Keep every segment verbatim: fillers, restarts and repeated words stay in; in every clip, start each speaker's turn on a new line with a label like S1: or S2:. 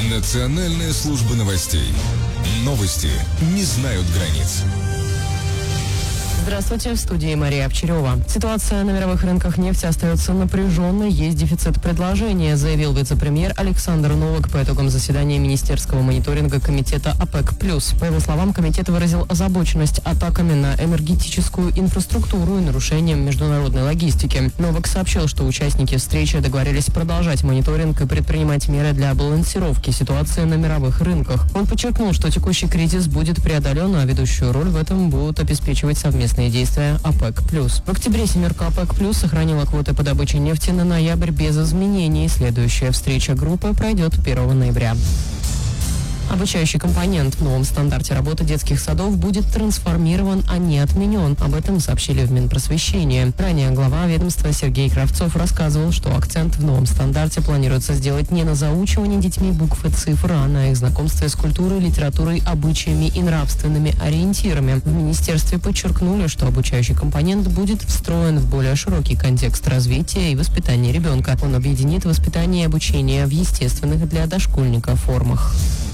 S1: Национальная служба новостей. Новости не знают границ.
S2: Здравствуйте, в студии Мария Овчарева. Ситуация на мировых рынках нефти остается напряженной, есть дефицит предложения, заявил вице-премьер Александр Новак по итогам заседания Министерского мониторинга комитета ОПЕК+. По его словам, комитет выразил озабоченность атаками на энергетическую инфраструктуру и нарушением международной логистики. Новак сообщил, что участники встречи договорились продолжать мониторинг и предпринимать меры для балансировки ситуации на мировых рынках. Он подчеркнул, что текущий кризис будет преодолен, а ведущую роль в этом будут обеспечивать совместные действия ОПЕК+. В октябре семерка ОПЕК+ сохранила квоты по добыче нефти на ноябрь без изменений. Следующая встреча группы пройдет первого ноября. Обучающий компонент в новом стандарте работы детских садов будет трансформирован, а не отменен. Об этом сообщили в Минпросвещении. Ранее глава ведомства Сергей Кравцов рассказывал, что акцент в новом стандарте планируется сделать не на заучивании детьми букв и цифр, а на их знакомстве с культурой, литературой, обычаями и нравственными ориентирами. В министерстве подчеркнули, что обучающий компонент будет встроен в более широкий контекст развития и воспитания ребенка. Он объединит воспитание и обучение в естественных для дошкольника формах.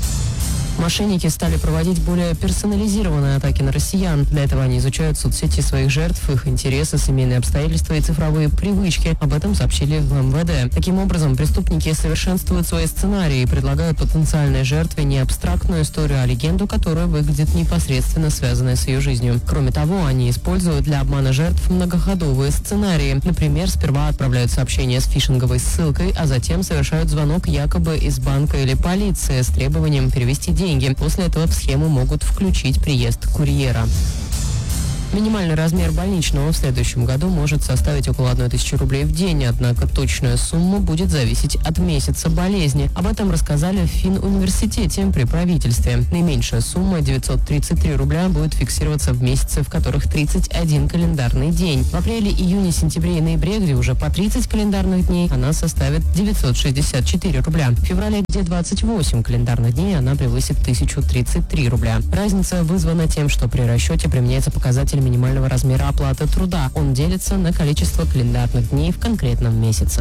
S2: Мошенники стали проводить более персонализированные атаки на россиян. Для этого они изучают соцсети своих жертв, их интересы, семейные обстоятельства и цифровые привычки. Об этом сообщили в эм вэ дэ. Таким образом, преступники совершенствуют свои сценарии и предлагают потенциальной жертве не абстрактную историю, а легенду, которая выглядит непосредственно связанной с ее жизнью. Кроме того, они используют для обмана жертв многоходовые сценарии. Например, сперва отправляют сообщение с фишинговой ссылкой, а затем совершают звонок якобы из банка или полиции с требованием перевести деньги. Деньги. После этого в схему могут включить приезд курьера. Минимальный размер больничного в следующем году может составить около одной тысячи рублей в день, однако точная сумма будет зависеть от месяца болезни. Об этом рассказали в Финуниверситете при правительстве. Наименьшая сумма девятьсот тридцать три рубля будет фиксироваться в месяцы, в которых тридцать один календарный день. В апреле, июне, сентябре и ноябре, где уже по тридцать календарных дней, она составит девятьсот шестьдесят четыре рубля. В феврале, где двадцать восемь календарных дней, она превысит тысячу тридцать три рубля. Разница вызвана тем, что при расчете применяется показатель минимального размера оплаты труда. Он делится на количество календарных дней в конкретном месяце.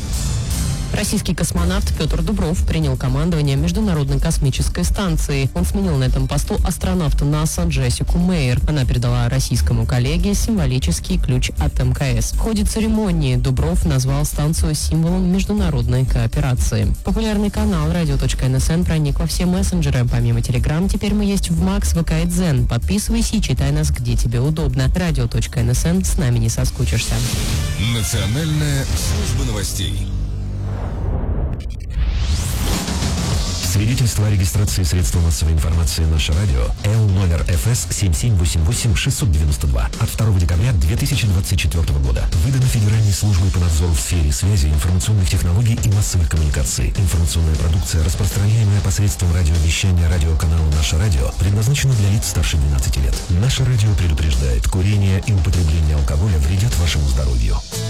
S2: Российский космонавт Петр Дубров принял командование Международной космической станции. Он сменил на этом посту астронавта НАСА Джессику Мейер. Она передала российскому коллеге символический ключ от эм ка эс. В ходе церемонии Дубров назвал станцию символом международной кооперации. Популярный канал радио точка эн эс эн проник во все мессенджеры. Помимо Телеграм, теперь мы есть в Макс, ВК и Дзен. Подписывайся и читай нас, где тебе удобно. радио точка эн эс эн, с нами не соскучишься.
S1: Национальная служба новостей.
S3: Свидетельство о регистрации средства массовой информации «Наше радио» Л номер эф эс семь семь восемь восемь шесть девять два от второго декабря две тысячи двадцать четвёртого года. Выдано Федеральной службой по надзору в сфере связи, информационных технологий и массовых коммуникаций. Информационная продукция, распространяемая посредством радиовещания радиоканала «Наше радио», предназначена для лиц старше двенадцати лет. «Наше радио» предупреждает: курение и употребление алкоголя вредят вашему здоровью.